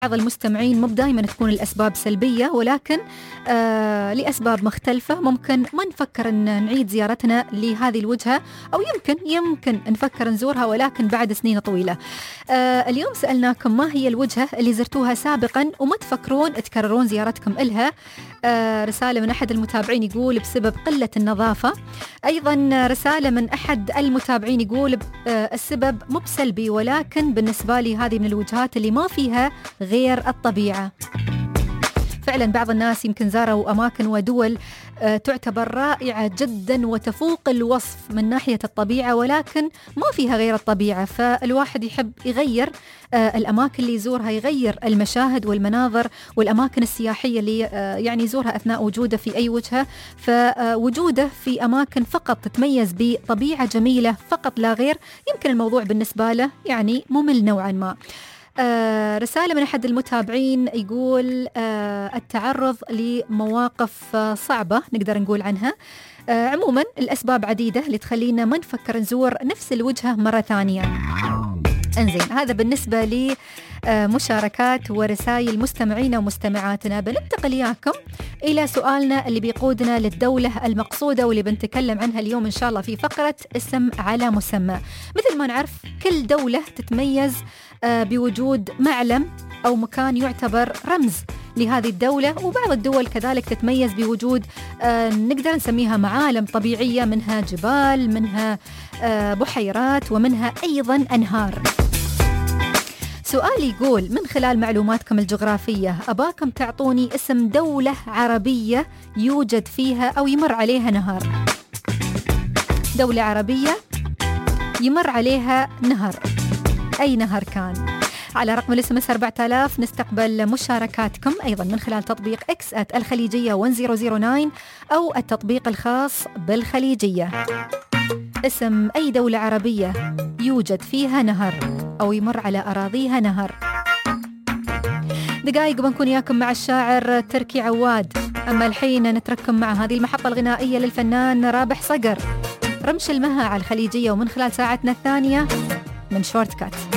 بعض المستمعين مو دائما تكون الأسباب سلبية، ولكن لأسباب مختلفة ممكن ما نفكر أن نعيد زيارتنا لهذه الوجهة، أو يمكن نفكر نزورها ولكن بعد سنين طويلة. اليوم سألناكم ما هي الوجهة اللي زرتوها سابقا وما تفكرون تكررون زيارتكم إلها. رسالة من أحد المتابعين يقول بسبب قلة النظافة. أيضا رسالة من أحد المتابعين يقول السبب مو بسلبي، ولكن بالنسبة لي هذه من الوجهات اللي ما فيها غير الطبيعة. فعلا بعض الناس يمكن زاروا أماكن ودول تعتبر رائعة جدا وتفوق الوصف من ناحية الطبيعة، ولكن ما فيها غير الطبيعة. فالواحد يحب يغير الأماكن اللي يزورها، يغير المشاهد والمناظر والأماكن السياحية اللي يعني يزورها أثناء وجوده في أي وجهة. فوجوده في أماكن فقط تتميز بطبيعة جميلة فقط لا غير، يمكن الموضوع بالنسبة له يعني ممل نوعا ما. رسالة من أحد المتابعين يقول التعرض لمواقف صعبة نقدر نقول عنها. عموما الأسباب عديدة اللي تخلينا ما نفكر نزور نفس الوجهة مرة ثانية. انزين، هذا بالنسبة لي مشاركات ورسائل مستمعين ومستمعاتنا. بننتقل إياكم إلى سؤالنا اللي بيقودنا للدولة المقصودة واللي بنتكلم عنها اليوم إن شاء الله في فقرة اسم على مسمى. مثل ما نعرف كل دولة تتميز بوجود معلم أو مكان يعتبر رمز لهذه الدولة، وبعض الدول كذلك تتميز بوجود نقدر نسميها معالم طبيعية، منها جبال، منها بحيرات، ومنها أيضا أنهار. سؤالي يقول من خلال معلوماتكم الجغرافية أباكم تعطوني اسم دولة عربية يوجد فيها أو يمر عليها نهر. دولة عربية يمر عليها نهر، أي نهر كان؟ على رقم الSMS 4000 نستقبل مشاركاتكم أيضا من خلال تطبيق X @الخليجية 1009 أو التطبيق الخاص بالخليجية. اسم أي دولة عربية يوجد فيها نهر أو يمر على أراضيها نهر. دقائق بنكون ياكم مع الشاعر تركي عواد، أما الحين نترككم مع هذه المحطة الغنائية للفنان رابح صقر، رمش المها على الخليجية، ومن خلال ساعتنا الثانية من شورت كات.